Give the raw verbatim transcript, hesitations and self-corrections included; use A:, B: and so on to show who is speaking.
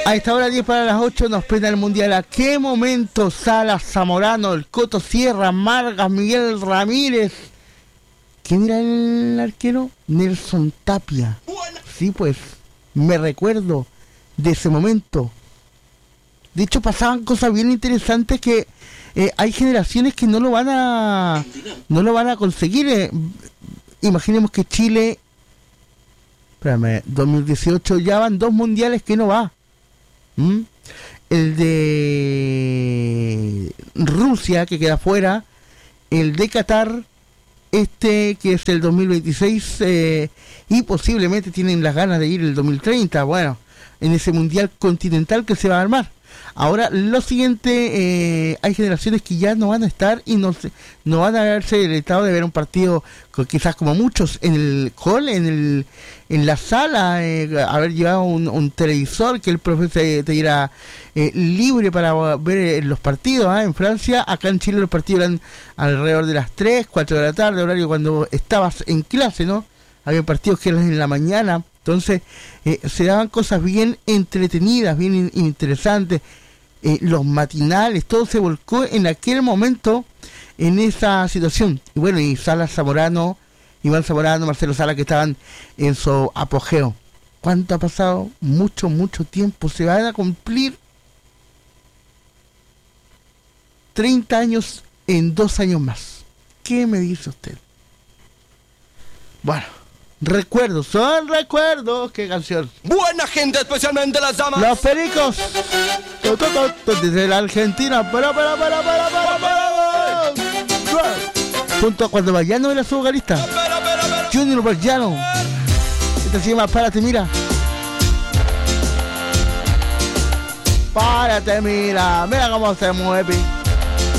A: A esta hora diez para las ocho nos prende el Mundial. ¿A qué momento Salas, Zamorano, el Coto Sierra, Margas, Miguel Ramírez? ¿Quién era el arquero? Nelson Tapia. Sí, pues, me recuerdo de ese momento. De hecho, pasaban cosas bien interesantes que eh, hay generaciones que no lo van a no lo van a conseguir. Eh. Imaginemos que Chile, espérame, dos mil dieciocho, ya van dos mundiales que no va. ¿Mm? El de Rusia, que queda fuera, el de Qatar, este que es el dos mil veintiséis, eh, y posiblemente tienen las ganas de ir el dos mil treinta, bueno, en ese mundial continental que se va a armar. Ahora, lo siguiente, eh, hay generaciones que ya no van a estar y no se, no van a verse el estado de ver un partido, con, quizás como muchos, en el hall, en el en la sala, eh, haber llevado un, un televisor que el profe te, te diera eh, libre para ver eh, los partidos. ¿eh? En Francia, acá en Chile los partidos eran alrededor de las tres, cuatro de la tarde, horario cuando estabas en clase, ¿no? Había partidos que eran en la mañana. Entonces, eh, se daban cosas bien entretenidas, bien in- interesantes. Eh, los matinales, todo se volcó en aquel momento en esa situación. Y bueno, y Salas, Zamorano, Iván Zamorano, Marcelo Salas, que estaban en su apogeo. ¿Cuánto ha pasado? Mucho, mucho tiempo. Se van a cumplir treinta años en dos años más. ¿Qué me dice usted? Bueno. Recuerdos, son recuerdos. ¿Qué canción?
B: Buena gente, especialmente las damas.
A: Los Pericos. To, to, to, to, desde la Argentina. Para, para, para, para, para, para. Junto a Cuando Bayano era su vocalista. Junior Bayano. Esta se llama Párate, mira. Párate, mira. Mira cómo se mueve.